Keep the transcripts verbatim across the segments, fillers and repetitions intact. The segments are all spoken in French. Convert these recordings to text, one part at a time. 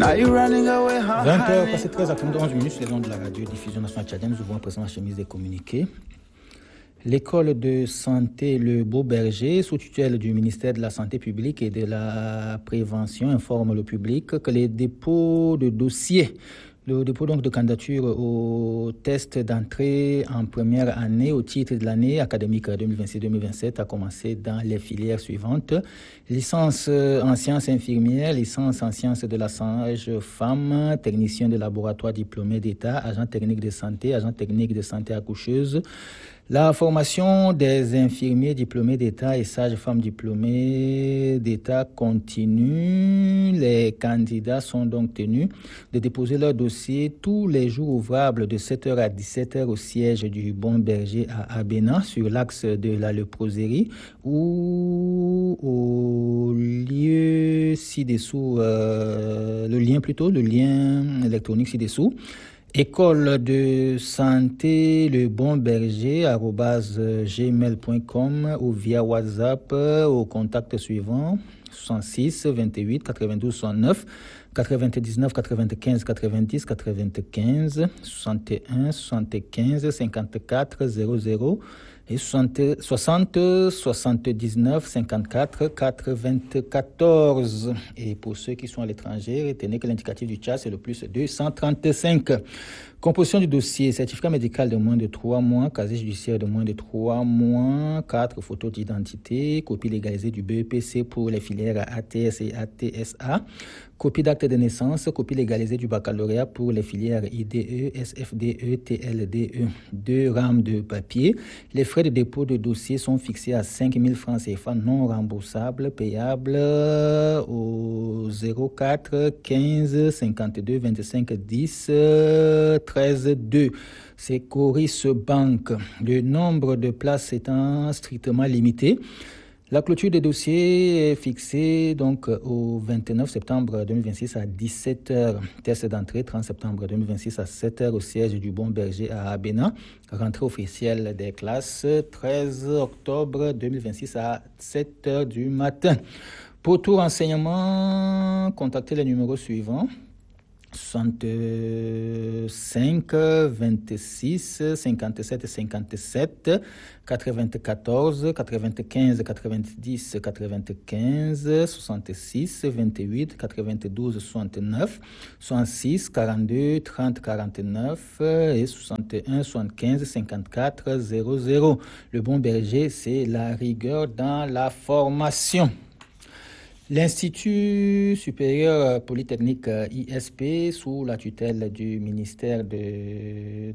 vingt heures, passé treize à onze minutes, les ondes de la radio diffusion nationale tchadienne. Nous ouvrons à présent la chemise des communiqués. L'école de santé Le Beau Berger, sous tutelle du ministère de la Santé publique et de la Prévention, informe le public que les dépôts de dossiers, le dépôt donc de candidature au test d'entrée en première année au titre de l'année académique deux mille vingt-six deux mille vingt-sept a commencé dans les filières suivantes. Licence en sciences infirmières, licence en sciences de la sage-femme, technicien de laboratoire diplômé d'État, agent technique de santé, agent technique de santé accoucheuse. La formation des infirmiers diplômés d'État et sages-femmes diplômées d'État continue. Les candidats sont donc tenus de déposer leur dossier tous les jours ouvrables de sept heures à dix-sept heures au siège du Bon Berger à Abéna sur l'axe de la léproserie ou au lieu ci-dessous, euh, le lien plutôt, le lien électronique ci-dessous. École de santé Le Bon Berger arobase gmail point com ou via WhatsApp au contact suivant soixante-six vingt-huit quatre-vingt-douze soixante-neuf quatre-vingt-dix-neuf quatre-vingt-quinze quatre-vingt-dix quatre-vingt-quinze soixante et un soixante-quinze cinquante-quatre zéro zéro et soixante soixante-dix-neuf cinquante-quatre quatre-vingt-quatorze. Et pour ceux qui sont à l'étranger, retenez que l'indicatif du chat c'est le plus deux cent trente-cinq. Composition du dossier, certificat médical de moins de trois mois, casier judiciaire de moins de trois mois, quatre photos d'identité, copie légalisée du B E P C pour les filières A T S et A T S A, copie d'acte de naissance, copie légalisée du baccalauréat pour les filières I D E, S F D E, T L D E, deux rames de papier. Les frais de dépôt de dossier sont fixés à cinq mille francs C F A non remboursables, payables au zéro quatre quinze cinquante-deux vingt-cinq dix treize deux. C'est Coris Bank. Le nombre de places étant strictement limité. La clôture des dossiers est fixée donc au vingt-neuf septembre deux mille vingt-six à dix-sept heures. Test d'entrée trente septembre deux mille vingt-six à sept heures au siège du Bon Berger à Abéna. Rentrée officielle des classes treize octobre deux mille vingt-six à sept heures du matin. Pour tout renseignement, contactez les numéros suivants. soixante-cinq vingt-six cinquante-sept cinquante-sept quatre-vingt-quatorze quatre-vingt-quinze quatre-vingt-dix quatre-vingt-quinze soixante-six vingt-huit quatre-vingt-douze soixante-neuf soixante-six quarante-deux trente quarante-neuf et soixante et un soixante-quinze cinquante-quatre zéro zéro. Le Bon Berger, c'est la rigueur dans la formation. L'Institut supérieur polytechnique I S P, sous la tutelle du ministère de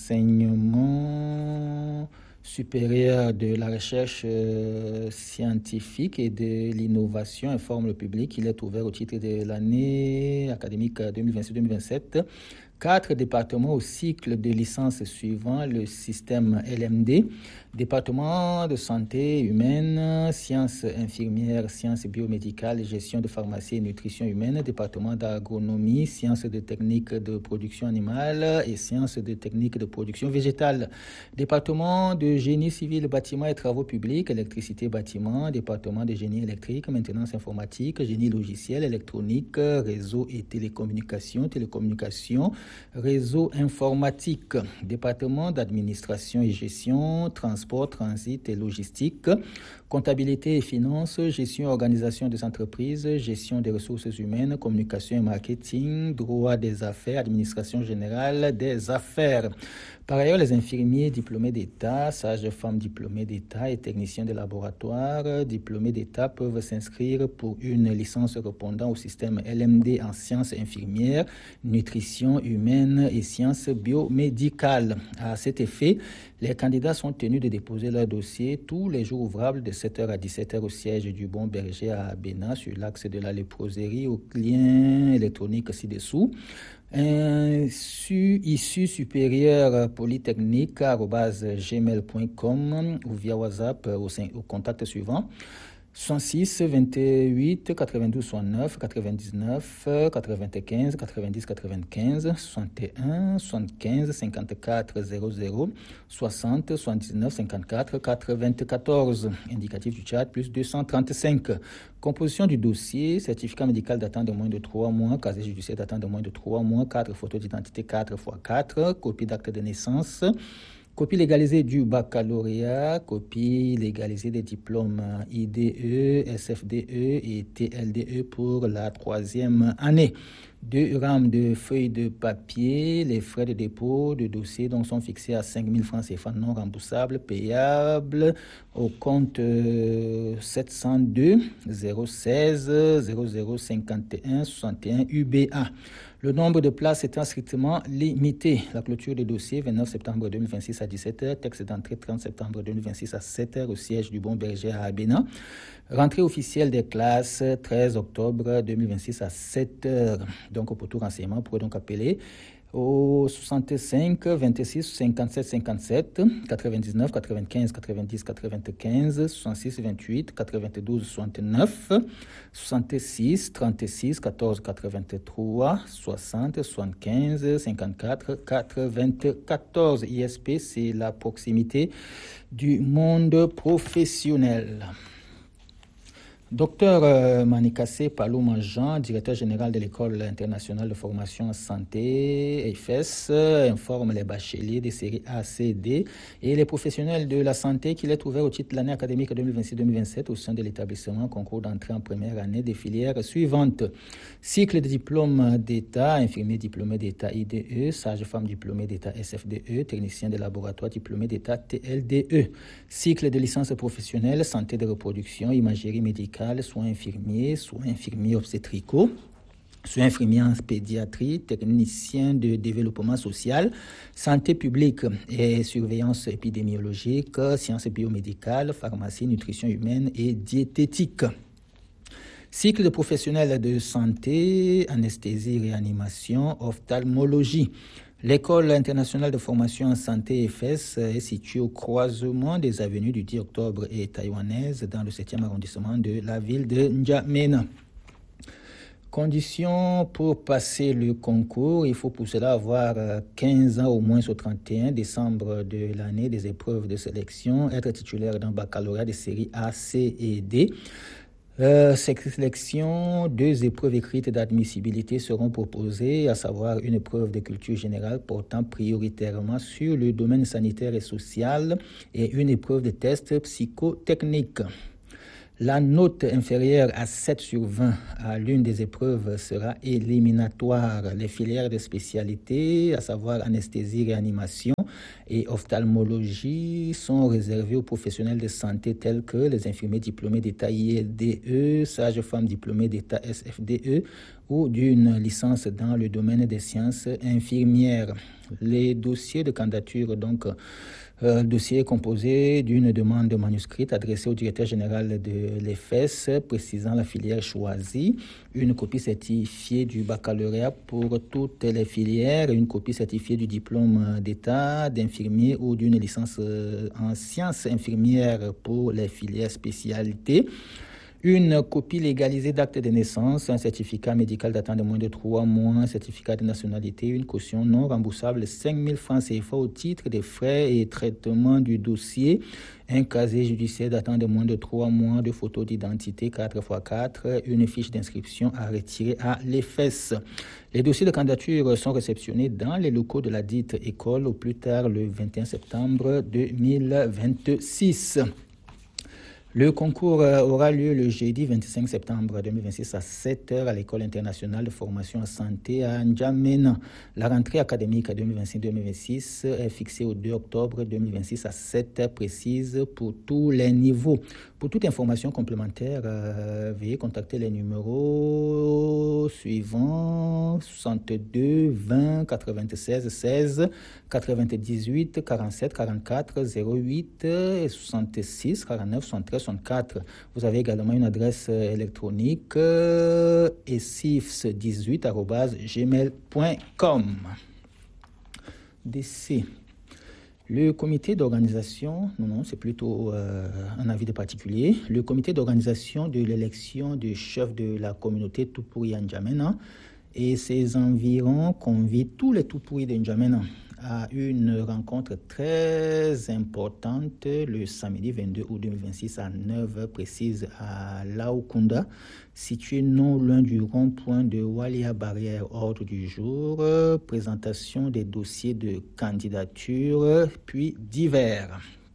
l'enseignement supérieur, de la recherche scientifique et de l'innovation, informe le public qu'il est ouvert au titre de l'année académique deux mille vingt-six deux mille vingt-sept. Quatre départements au cycle de licence suivant le système L M D, département de santé humaine, sciences infirmières, sciences biomédicales, gestion de pharmacie et nutrition humaine, département d'agronomie, sciences de technique de production animale et sciences de technique de production végétale, département de génie civil, bâtiment et travaux publics, électricité, bâtiment, département de génie électrique, maintenance informatique, génie logiciel, électronique, réseau et télécommunications, télécommunications, réseau informatique, département d'administration et gestion, transport, transit et logistique, comptabilité et finances, gestion et organisation des entreprises, gestion des ressources humaines, communication et marketing, droit des affaires, administration générale des affaires. Par ailleurs, les infirmiers diplômés d'État, sages-femmes diplômés d'État et techniciens de laboratoire diplômés d'État peuvent s'inscrire pour une licence répondant au système L M D en sciences infirmières, nutrition humaine et sciences biomédicales. À cet effet, les candidats sont tenus de déposer leur dossier tous les jours ouvrables de sept heures à dix-sept heures au siège du Bon Berger à Abéna sur l'axe de la léproserie au lien électronique ci-dessous. Issu, issu supérieur polytechnique arobase gmail point com ou via WhatsApp au, au contact suivant soixante-six, vingt-huit, quatre-vingt-douze, soixante-neuf, quatre-vingt-dix-neuf, quatre-vingt-quinze, quatre-vingt-dix, quatre-vingt-quinze, soixante et un, soixante-quinze, cinquante-quatre, zéro zéro, soixante, soixante-dix-neuf, cinquante-quatre, quatre-vingt-quatorze. Indicatif du Tchad, plus deux cent trente-cinq. Composition du dossier, certificat médical datant de moins de trois mois, casier judiciaire datant de moins de trois mois, quatre photos d'identité quatre par quatre, copie d'acte de naissance, copie légalisée du baccalauréat, copie légalisée des diplômes I D E, S F D E et T L D E pour la troisième année. Deux rames de feuilles de papier, les frais de dépôt de dossier donc sont fixés à cinq mille francs C F A non remboursables, payables au compte euh, sept cent deux, zéro seize, zéro zéro cinquante et un, soixante et un U B A. Le nombre de places étant strictement limité. La clôture des dossiers, vingt-neuf septembre deux mille vingt-six à dix-sept heures. Texte d'entrée, trente septembre deux mille vingt-six à sept heures au siège du Bon Berger à Abéna. Rentrée officielle des classes, treize octobre deux mille vingt-six à sept heures. Donc, pour tout renseignement, vous pouvez donc appeler au soixante-cinq, vingt-six, cinquante-sept, cinquante-sept, quatre-vingt-dix-neuf, quatre-vingt-quinze, quatre-vingt-dix, quatre-vingt-quinze, soixante-six, vingt-huit, quatre-vingt-douze, soixante-neuf, soixante-six, trente-six, quatorze, quatre-vingt-trois, soixante, soixante-quinze, cinquante-quatre, quatre-vingt-quatorze. I S P, c'est la proximité du monde professionnel. Docteur euh, Manikassé Palouma Jean, directeur général de l'École internationale de formation en santé, E F S, euh, informe les bacheliers des séries A, C, D et les professionnels de la santé qu'il est ouvert au titre de l'année académique deux mille vingt-six deux mille vingt-sept au sein de l'établissement concours d'entrée en première année des filières suivantes. Cycle de diplôme d'État, infirmier diplômé d'État I D E, sage-femme diplômée d'État S F D E, technicien de laboratoire diplômé d'État T L D E. Cycle de licence professionnelle, santé de reproduction, imagerie médicale, soins infirmiers, soins infirmiers obstétricaux, soins infirmiers en pédiatrie, technicien de développement social, santé publique et surveillance épidémiologique, sciences biomédicales, pharmacie, nutrition humaine et diététique. Cycle de professionnels de santé, anesthésie, réanimation, ophtalmologie. L'École internationale de formation en santé F S est située au croisement des avenues du dix octobre et taïwanaise dans le septième arrondissement de la ville de N'Djamena. Conditions pour passer le concours, il faut pour cela avoir quinze ans au moins au trente et un décembre de l'année des épreuves de sélection, être titulaire d'un baccalauréat de série A, C et D. Euh, cette sélection, deux épreuves écrites d'admissibilité seront proposées, à savoir une épreuve de culture générale portant prioritairement sur le domaine sanitaire et social et une épreuve de test psychotechnique. La note inférieure à sept sur vingt à l'une des épreuves sera éliminatoire. Les filières de spécialité, à savoir anesthésie, réanimation et ophtalmologie, sont réservées aux professionnels de santé tels que les infirmiers diplômés d'État I L D E, sages-femmes diplômées d'État S F D E ou d'une licence dans le domaine des sciences infirmières. Les dossiers de candidature, donc, Euh, le dossier est composé d'une demande manuscrite adressée au directeur général de l'E F S précisant la filière choisie, une copie certifiée du baccalauréat pour toutes les filières, une copie certifiée du diplôme d'État d'infirmier ou d'une licence en sciences infirmières pour les filières spécialités, une copie légalisée d'acte de naissance, un certificat médical datant de moins de trois mois, un certificat de nationalité, une caution non remboursable de cinq mille francs C F A au titre des frais et traitements du dossier, un casier judiciaire datant de moins de trois mois, de photos d'identité quatre par quatre, une fiche d'inscription à retirer à l'E F S. Les dossiers de candidature sont réceptionnés dans les locaux de la dite école au plus tard le vingt et un septembre deux mille vingt-six. Le concours aura lieu le jeudi vingt-cinq septembre deux mille vingt-six à sept heures à l'École internationale de formation en santé à N'Djamena. La rentrée académique deux mille vingt-cinq deux mille vingt-six est fixée au deux octobre deux mille vingt-six à sept heures précises pour tous les niveaux. Pour toute information complémentaire, euh, veuillez contacter les numéros suivants: soixante-deux, vingt, quatre-vingt-seize, seize, quatre-vingt-dix-huit, quarante-sept, quarante-quatre, zéro huit et soixante-six, quarante-neuf, soixante-treize, soixante-quatre. Vous avez également une adresse électronique euh, essifs dix-huit arobase gmail point com. D C. Le comité d'organisation, non, non, c'est plutôt euh, un avis de particulier. Le comité d'organisation de l'élection du chef de la communauté Tupuri à N'Djamena et ses environs convient tous les Tupuri de N'Djamena à une rencontre très importante le samedi vingt-deux août deux mille vingt-six à neuf heures précises à Laokunda, situé non loin du rond-point de Walia Barrière. Ordre du jour, présentation des dossiers de candidature, puis divers.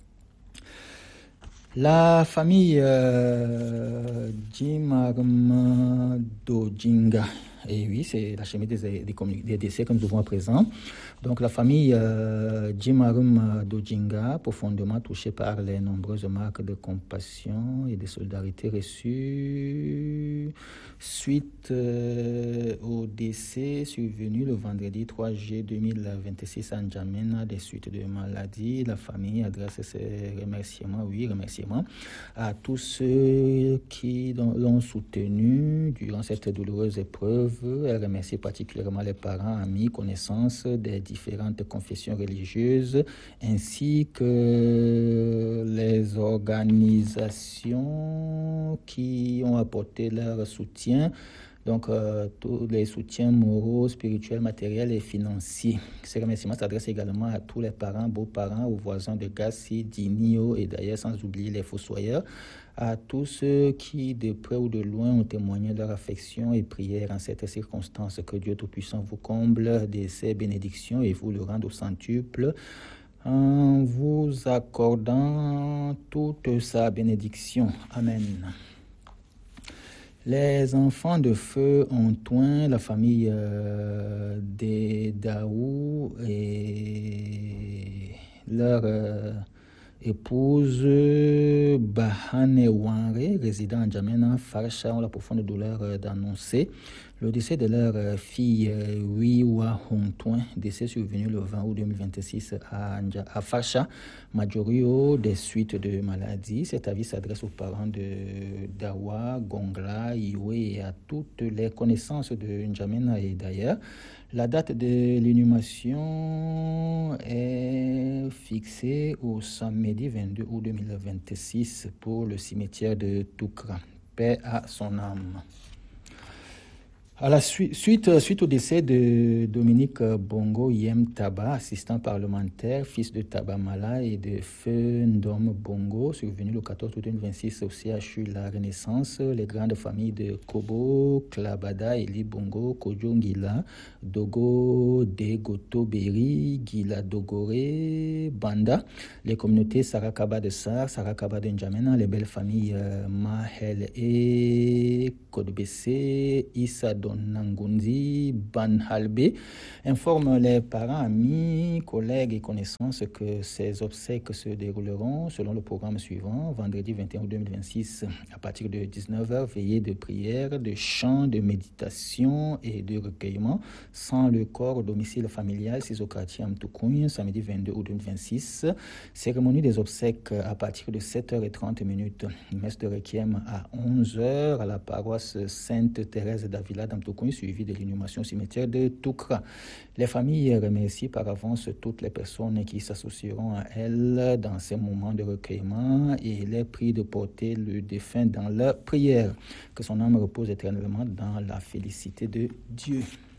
La famille euh, Jimarma Dojinga, et oui, c'est la chemise des, des, des décès que nous avons à présent. Donc la famille euh, Jimarum Dojinga, profondément touchée par les nombreuses marques de compassion et de solidarité reçues suite euh, au décès survenu le vendredi trois juillet deux mille vingt-six à N'Djamena des suites de maladie. La famille adresse ses remerciements, oui, remerciements à tous ceux qui l'ont soutenu durant cette douloureuse épreuve. Elle remercie particulièrement les parents, amis, connaissances des différentes confessions religieuses, ainsi que les organisations qui ont apporté leur soutien. Donc, euh, tous les soutiens moraux, spirituels, matériels et financiers. Ces remerciements s'adressent également à tous les parents, beaux-parents, aux voisins de Gassi, d'Inio et d'ailleurs, sans oublier les fossoyeurs, à tous ceux qui, de près ou de loin, ont témoigné leur affection et prière en cette circonstance. Que Dieu Tout-Puissant vous comble de ses bénédictions et vous le rende au centuple en vous accordant toute sa bénédiction. Amen. Les enfants de feu Antoine, la famille euh, des Daou et leur euh, épouse Bahane Wanre, résidant à N'Djamena, Farsha, ont la profonde douleur euh, d'annoncer le décès de leur euh, fille euh, Wiwa Hontoin, décès survenu le vingt août deux mille vingt-six à, à Farsha, Majorio, des suites de maladie. Cet avis s'adresse aux parents de Dawa, Gongla, Iwe et à toutes les connaissances de N'Djamena et d'ailleurs. La date de l'inhumation est fixée au samedi vingt-deux août deux mille vingt-six pour le cimetière de Toukra. Paix à son âme. À la suite, suite, suite au décès de Dominique Bongo Yem Taba, assistant parlementaire, fils de Taba Mala et de Feu Ndom Bongo, survenu le quatorze août deux mille vingt-six au C H U La Renaissance, les grandes familles de Kobo, Klabada, Eli Bongo, Kojo Ngila, Dogo, Degoto Beri, Gila Dogore, Banda, les communautés Sarakaba de Sar, Sarakaba de N'Djamena, les belles familles euh, Mahel et Kodbese, Issa Nangunzi, Banhalbe, informe les parents, amis, collègues et connaissances que ces obsèques se dérouleront selon le programme suivant. Vendredi vingt et un août deux mille vingt-six, à partir de dix-neuf heures, veillée de prière, de chant, de méditation et de recueillement, sans le corps au domicile familial, Sisokrati Amtoukoun, samedi vingt-deux août deux mille vingt-six. Cérémonie des obsèques à partir de sept heures trente minutes. Messe de requiem à onze heures à la paroisse Sainte-Thérèse d'Avila d'Amtoukoun, suivi de l'inhumation au cimetière de Toukra. Les familles remercient par avance toutes les personnes qui s'associeront à elles dans ces moments de recueillement et les prient de porter le défunt dans leur prière. Que son âme repose éternellement dans la félicité de Dieu.